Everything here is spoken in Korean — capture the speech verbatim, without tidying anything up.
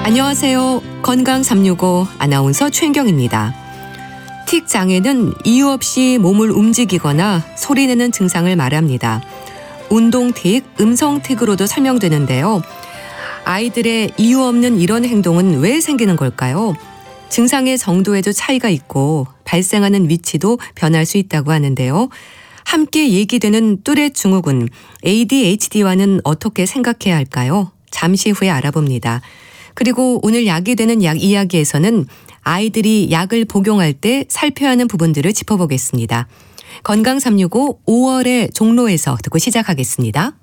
안녕하세요. 건강 삼육오 아나운서 최인경입니다. 틱 장애는 이유 없이 몸을 움직이거나 소리내는 증상을 말합니다. 운동 틱, 음성 틱으로도 설명되는데요. 아이들의 이유 없는 이런 행동은 왜 생기는 걸까요? 증상의 정도에도 차이가 있고 발생하는 위치도 변할 수 있다고 하는데요. 함께 얘기되는 뚜렛 증후군, 에이디에이치디와는 어떻게 생각해야 할까요? 잠시 후에 알아봅니다. 그리고 오늘 약이 되는 약 이야기에서는 아이들이 약을 복용할 때 살펴야 하는 부분들을 짚어보겠습니다. 건강 삼육오 오월의 종로에서 듣고 시작하겠습니다.